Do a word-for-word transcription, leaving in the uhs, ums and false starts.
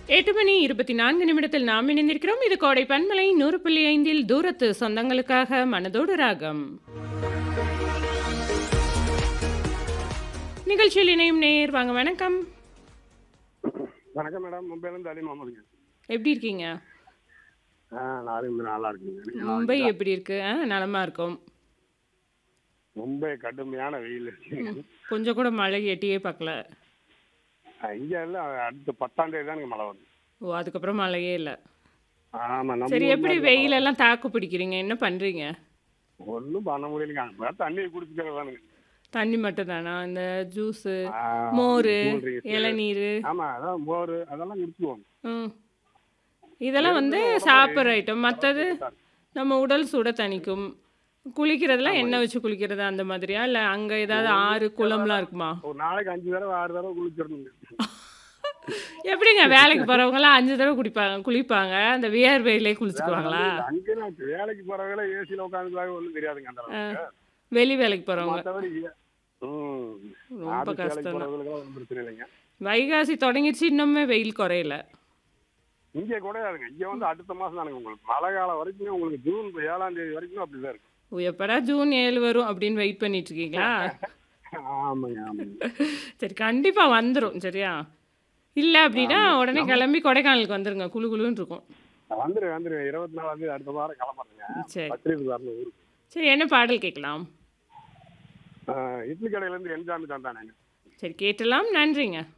எட்டு மணி இருபத்தி நான்கு நிமிடத்தில் நாம் இணைந்திருக்கிறோம். இது கோடை பன்மலை நூறு புள்ளி ஐந்தில் தூரத்து சொந்தங்களுக்காக மனதோடு ராகம். நிகழ்ச்சியில் இணையும் நேர் வாங்க வணக்கம். வணக்கம் மேடம். மும்பைலேருந்து அலி முகமதுங்க. எப்படி இருக்கீங்க? ஆ நானும் நல்லா இருக்குங்க. நீங்க நல்லா மும்பை இருக்கீங்களா? எப்படி இருக்கு? ஆ நலமா இருக்கும். மும்பை கடுமையான வெயில் இருக்குங்க. ம். கொஞ்சம் கூட மழை எட்டியே பார்க்கல. இங்க எல்லாம் அடுத்த பத்தாம் தேதி தானுங்க மழை வரும். ஓ! அதுக்கப்புறம் மழையே இல்ல. ஆமா, நம்ம சரி, ஊர் எப்படி மாதிரி மழை வரும். வெயிலெல்லாம் தாக்கு பிடிக்கிறீங்க? என்ன பண்றீங்க? ஒன்றும் பண்ண முடியலைங்க. அங்க தண்ணியை குடிச்சுக்கிறதானுங்க. தண்ணி மட்டும் தானா? இந்த ஜூஸு, ஆ, மோரு, கூல் ட்ரிங்க்ஸ். இளநீரு, ஆமா, அதான் மோர் அதெல்லாம் குடிச்சுக்குவோம். ம். இதெல்லாம் வந்து இருந்தாலும் உடம்பு சாப்பிட்ற ஐட்டம். உடம்பு மத்தது கெட்டுதான். நம்ம உடல் சூட தணிக்கும். குளிக்கிறதெல்லாம் ஆமாங்க. எண்ணெய் வச்சு குளிக்கிறது அந்த மாதிரியா? இல்ல அங்க ஏதாவது ஒன்றும் ஆறு, குளம்லாம் இருக்குமா? ஒரு நாளைக்கு அஞ்சு தடவை ஆறு தடவை குளிச்சிடணுங்க. எப்படிங்க வேலைக்கு போறவங்கலாம் ஐந்து தடவ குடிப்பாங்க குளிப்பாங்க. அந்த வியர்வையிலே வேற குளிச்சுக்குவாங்களா? வழி இல்லை. அங்கெல்லாம் வேலைக்கு போறவங்கள ஏசியில் உட்காந்துருக்காங்க, ஒன்றும் தெரியாதுங்க அந்த அ அளவுக்கு. வெளி வேலைக்கு போறவங்க. மற்றபடி ம் ரொம்ப ஆபீஸ் வேலைக்கு கஷ்டம் தான். போறவங்களுக்கெல்லாம் ஒன்றும் பிரச்சனை இல்லைங்க. வைகாசி தொடங்கிடுச்சு, இன்னுமே வெயில் குறையல. இங்கே குறையாதுங்க. இங்க வந்து அடுத்த மாசம் தானுங்க உங்களுக்கு மழை காலம் வரைக்குமே, உங்களுக்கு ஜூன் ஏழாம் தேதி வரைக்கும் அப்படிதான் இருக்கு. ஓ! எப்படா ஜூன் ஏழு வரும் அப்படின்னு வெயிட் பண்ணிட்டு இருக்கீங்களா? ஆமாங்க, ஆமாங்க. சரி, கண்டிப்பா வந்துரும். சரியா? இல்ல அப்படின்னா ஆமா. உடனே நம்ம கிளம்பி கொடைக்கானலுக்கு வந்துருங்க. குளு குளுன்னு இருக்கும். வந்துரு வந்துரு இருபத்தி நாலாம் தேதி அடுத்த வாரம் கிளம்புறேங்க. சரி. பக்ரீத்துக்கு வரணும் ஊருக்கு. சரி, என்ன பாடல் கேட்கலாம்? ஆ, இட்லி கடையில இருந்து என்ஜாமி தந்தானேங்க. சரி, கேட்டலாம். நன்றிங்க.